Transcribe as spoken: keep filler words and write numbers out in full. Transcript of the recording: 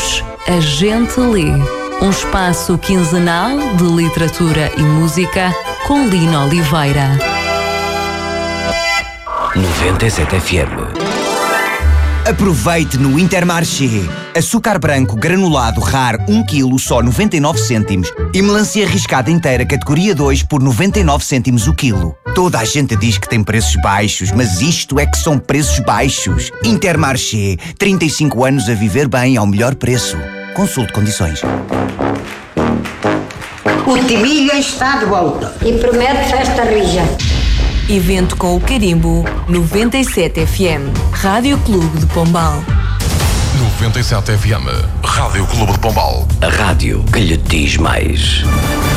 Livros A Gente Lê. Um espaço quinzenal de literatura e música com Lino Oliveira. noventa e sete F M. Aproveite no Intermarché. Açúcar branco granulado raro um quilo só noventa e nove cêntimos e melancia riscada inteira categoria dois por noventa e nove cêntimos o quilo. Toda a gente diz que tem preços baixos, mas isto é que são preços baixos. Intermarché, trinta e cinco anos a viver bem ao melhor preço. Consulte condições. O Timilha está de volta e promete festa rija. Evento com o Carimbo, noventa e sete F M, Rádio Clube de Pombal. noventa e sete F M, Rádio Clube de Pombal. A rádio que lhe diz mais.